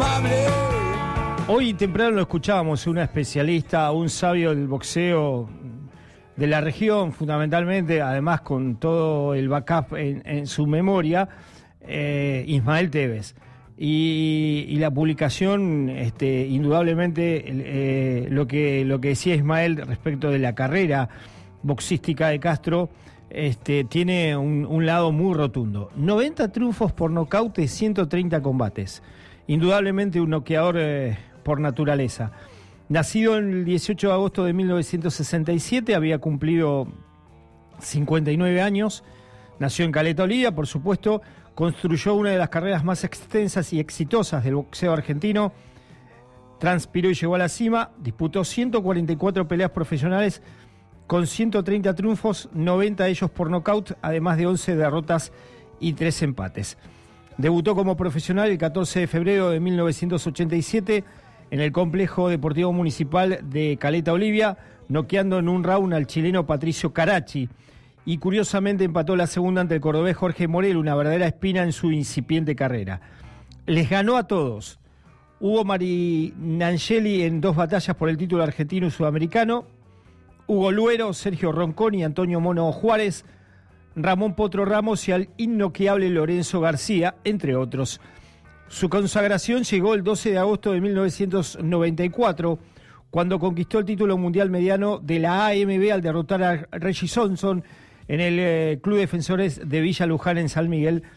amable. Hoy temprano lo escuchábamos, una especialista, un sabio del boxeo de la región, fundamentalmente, además con todo el backup en su memoria, Ismael Tevez. Y la publicación, indudablemente, lo que decía Ismael respecto de la carrera boxística de Castro, tiene un lado muy rotundo. 90 triunfos por nocaut de 130 combates. Indudablemente un noqueador por naturaleza. Nacido el 18 de agosto de 1967, había cumplido 59 años. Nació en Caleta Olivia, por supuesto. Construyó una de las carreras más extensas y exitosas del boxeo argentino. Transpiró y llegó a la cima. Disputó 144 peleas profesionales con 130 triunfos, 90 de ellos por nocaut, además de 11 derrotas y 3 empates. Debutó como profesional el 14 de febrero de 1987 en el Complejo Deportivo Municipal de Caleta Olivia, noqueando en un round al chileno Patricio Carachi. Y curiosamente empató la segunda ante el cordobés Jorge Morel, una verdadera espina en su incipiente carrera. Les ganó a todos. Hugo Marinangeli en 2 batallas por el título argentino y sudamericano. Hugo Luero, Sergio Ronconi, Antonio Mono Juárez, Ramón Potro Ramos y al innoqueable Lorenzo García, entre otros. Su consagración llegó el 12 de agosto de 1994, cuando conquistó el título mundial mediano de la AMB al derrotar a Reggie Johnson en el Club Defensores de Villa Luján en San Miguel